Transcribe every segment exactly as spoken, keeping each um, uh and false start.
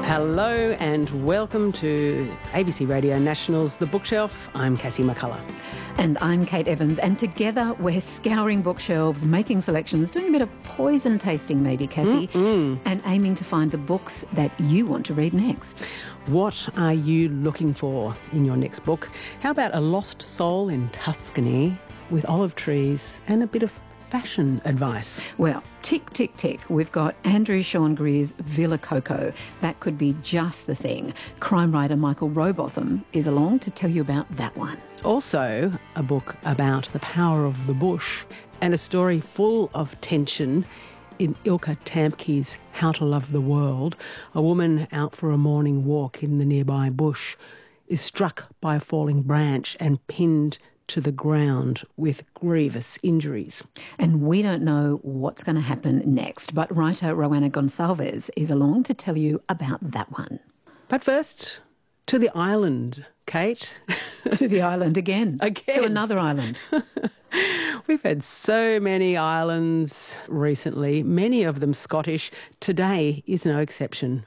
Hello and welcome to A B C Radio National's The Bookshelf. I'm Cassie McCullough. And I'm Kate Evans, and together we're scouring bookshelves, making selections, doing a bit of poison tasting maybe, Cassie, Mm-mm. and aiming to find the books that you want to read next. What are you looking for in your next book? How about A Lost Soul in Tuscany with olive trees and a bit of fashion advice? Well, tick, tick, tick. We've got Andrew Sean Greer's Villa Coco. That could be just the thing. Crime writer Michael Rowbotham is along to tell you about that one. Also, a book about the power of the bush and a story full of tension in Ilka Tamke's How to Love the World. A woman out for a morning walk in the nearby bush is struck by a falling branch and pinned to the ground with grievous injuries. And we don't know what's going to happen next, but writer Roanna Gonsalves is along to tell you about that one. But first, to the island, Kate. To the island again. Again. To another island. We've had so many islands recently, many of them Scottish. Today is no exception.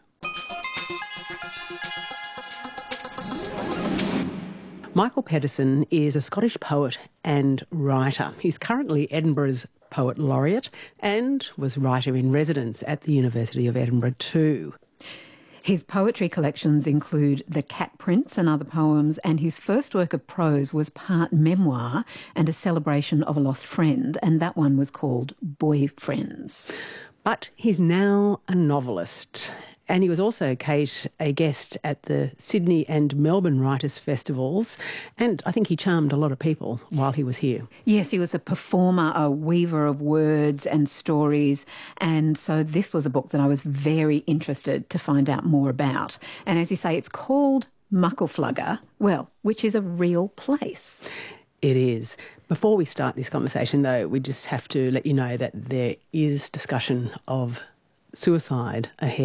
Michael Pedersen is a Scottish poet and writer. He's currently Edinburgh's Poet Laureate and was writer-in-residence at the University of Edinburgh too. His poetry collections include The Cat Prince and other poems, and his first work of prose was part memoir and a celebration of a lost friend, and that one was called Boyfriends. But he's now a novelist. And he was also, Kate, a guest at the Sydney and Melbourne Writers' Festivals, and I think he charmed a lot of people while he was here. Yes, he was a performer, a weaver of words and stories, and so this was a book that I was very interested to find out more about. And as you say, it's called Muckleflugga, well, which is a real place. It is. Before we start this conversation, though, we just have to let you know that there is discussion of suicide ahead.